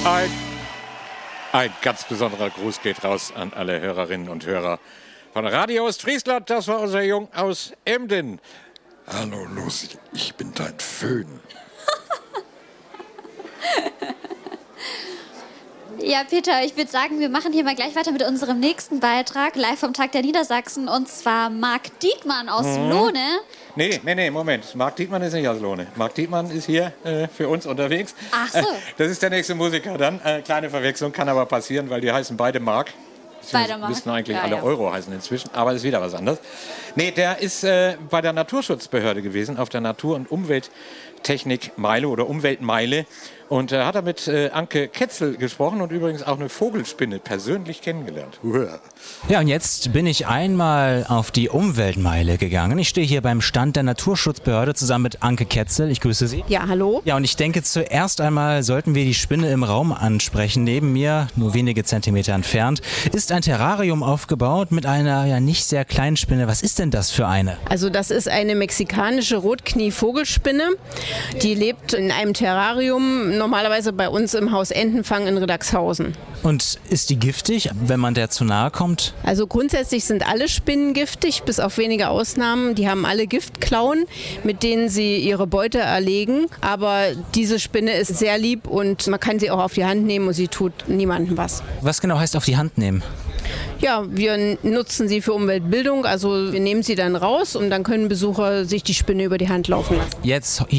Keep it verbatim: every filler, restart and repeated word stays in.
Ein, ein ganz besonderer Gruß geht raus an alle Hörerinnen und Hörer von Radio Ostfriesland. Das war unser Jung aus Emden. Hallo Lucy, ich bin dein Föhn. Ja, Peter, ich würde sagen, wir machen hier mal gleich weiter mit unserem nächsten Beitrag, live vom Tag der Niedersachsen, und zwar Marc Diekmann aus mhm. Lohne. Nee, nee, nee, Moment. Marc Diekmann ist nicht aus Lohne. Marc Diekmann ist hier äh, für uns unterwegs. Ach so. Äh, das ist der nächste Musiker dann. Äh, kleine Verwechslung, kann aber passieren, weil die heißen beide Marc. Beide Marc. Müssten eigentlich ja, alle ja. Euro heißen inzwischen, aber ist wieder was anderes. Nee, der ist äh, bei der Naturschutzbehörde gewesen, auf der Natur- und Umwelttechnik Meile oder Umweltmeile. Und äh, hat er mit äh, Anke Ketzel gesprochen und übrigens auch eine Vogelspinne persönlich kennengelernt. Uah. Ja, und jetzt bin ich einmal auf die Umweltmeile gegangen. Ich stehe hier beim Stand der Naturschutzbehörde zusammen mit Anke Ketzel. Ich grüße Sie. Ja, hallo. Ja, und ich denke, zuerst einmal sollten wir die Spinne im Raum ansprechen. Neben mir, nur wenige Zentimeter entfernt, ist ein Terrarium aufgebaut mit einer ja nicht sehr kleinen Spinne. Was ist denn das für eine? Also das ist eine mexikanische Rotknie-Vogelspinne. Die lebt in einem Terrarium, normalerweise bei uns im Haus Entenfang in Riddagshausen. Und ist die giftig, wenn man der zu nahe kommt? Also grundsätzlich sind alle Spinnen giftig, bis auf wenige Ausnahmen. Die haben alle Giftklauen, mit denen sie ihre Beute erlegen. Aber diese Spinne ist sehr lieb und man kann sie auch auf die Hand nehmen und sie tut niemandem was. Was genau heißt auf die Hand nehmen? Ja, wir nutzen sie für Umweltbildung. Also wir nehmen sie dann raus und dann können Besucher sich die Spinne über die Hand laufen lassen. Jetzt